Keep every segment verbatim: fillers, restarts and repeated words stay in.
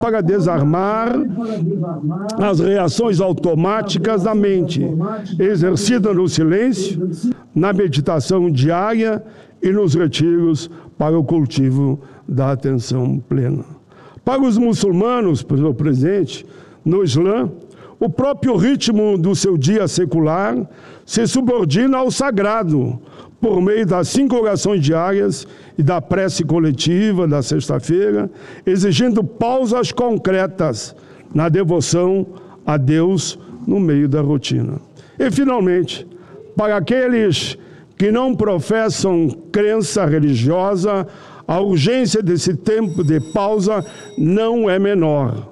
para desarmar as reações automáticas da mente, exercida no silêncio, na meditação diária e nos retiros para o cultivo da atenção plena. Para os muçulmanos, senhor presidente, no Islã, o próprio ritmo do seu dia secular se subordina ao sagrado, por meio das cinco orações diárias e da prece coletiva da sexta-feira, exigindo pausas concretas na devoção a Deus no meio da rotina. E, finalmente, para aqueles que não professam crença religiosa, a urgência desse tempo de pausa não é menor.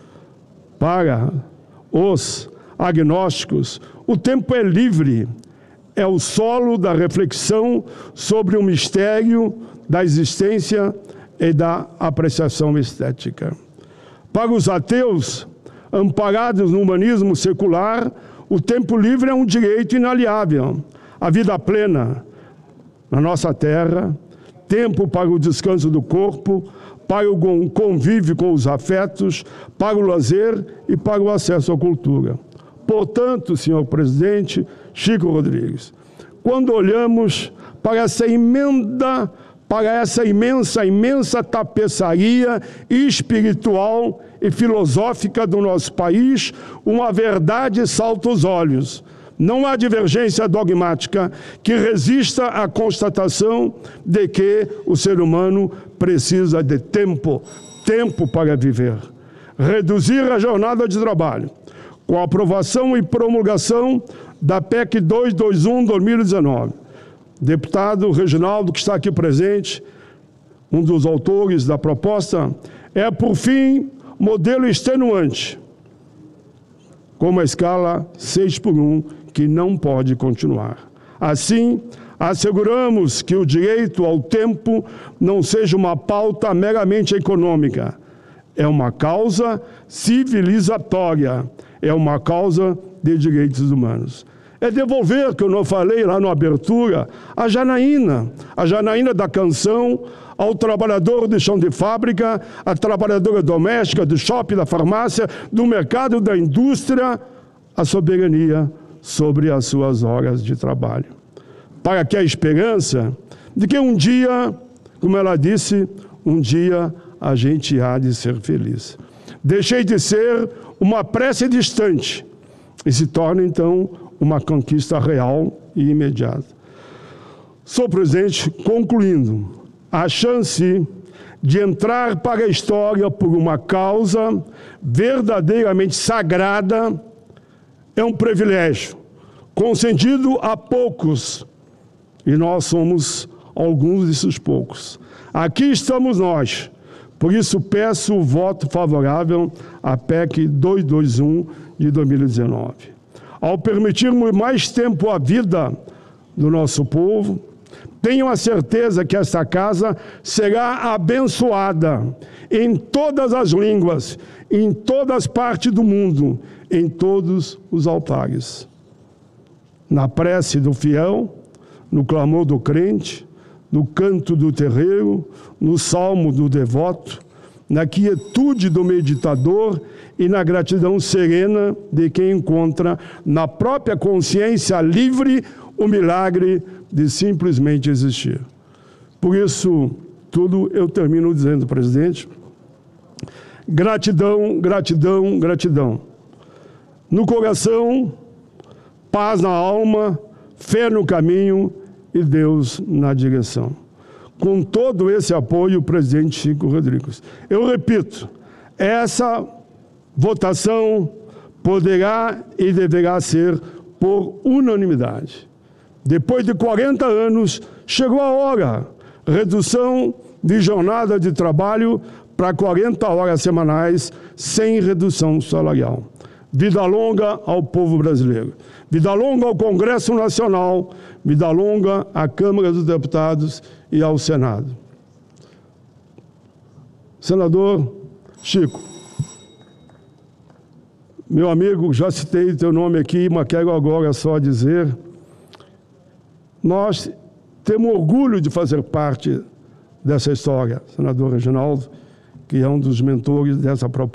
Para os agnósticos, o tempo é livre, é o solo da reflexão sobre o mistério da existência e da apreciação estética. Para os ateus, amparados no humanismo secular, o tempo livre é um direito inalienável. A vida plena na nossa terra, tempo para o descanso do corpo, para o convívio com os afetos, para o lazer e para o acesso à cultura. Portanto, senhor presidente Chico Rodrigues, quando olhamos para essa emenda, para essa imensa, imensa tapeçaria espiritual e filosófica do nosso país, uma verdade salta aos olhos. Não há divergência dogmática que resista à constatação de que o ser humano precisa de tempo, tempo para viver. Reduzir a jornada de trabalho, com a aprovação e promulgação da P E C duzentos e vinte e um de dois mil e dezenove. Deputado Reginaldo, que está aqui presente, um dos autores da proposta, é, por fim, modelo extenuante, com uma escala seis por um, que não pode continuar. Assim, asseguramos que o direito ao tempo não seja uma pauta meramente econômica, é uma causa civilizatória, é uma causa de direitos humanos. É devolver, que eu não falei lá na abertura, a Janaína, a Janaína da canção, ao trabalhador de chão de fábrica, à trabalhadora doméstica, do shopping, da farmácia, do mercado, da indústria, a soberania sobre as suas horas de trabalho. Para que a esperança de que um dia, como ela disse, um dia a gente há de ser feliz. Deixei de ser uma prece distante e se torna, então, uma conquista real e imediata. Senhor presidente, concluindo, a chance de entrar para a história por uma causa verdadeiramente sagrada é um privilégio, concedido a poucos, e nós somos alguns desses poucos. Aqui estamos nós, por isso peço o voto favorável à P E C duzentos e vinte e um de dois mil e dezenove. Ao permitirmos mais tempo à vida do nosso povo, tenham a certeza que esta casa será abençoada em todas as línguas, em todas as partes do mundo, em todos os altares. Na prece do fiel, no clamor do crente, no canto do terreiro, no salmo do devoto, na quietude do meditador e na gratidão serena de quem encontra na própria consciência livre o milagre de simplesmente existir. Por isso, tudo eu termino dizendo, presidente, gratidão, gratidão, gratidão. No coração, paz na alma, fé no caminho e Deus na direção. Com todo esse apoio, o presidente Chico Rodrigues. Eu repito, essa votação poderá e deverá ser por unanimidade. Depois de quarenta anos, chegou a hora. Redução de jornada de trabalho para quarenta horas semanais, sem redução salarial. Vida longa ao povo brasileiro. Vida longa ao Congresso Nacional. Vida longa à Câmara dos Deputados e ao Senado. Senador Chico, meu amigo, já citei teu nome aqui, mas quero agora só dizer, nós temos orgulho de fazer parte dessa história, senador Reginaldo, que é um dos mentores dessa proposta.